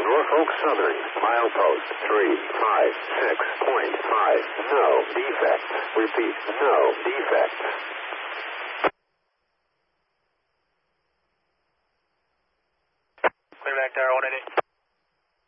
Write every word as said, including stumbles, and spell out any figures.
Norfolk Southern, milepost three five six point five. No defects. Repeat, no defects. Clear back tower one eighty.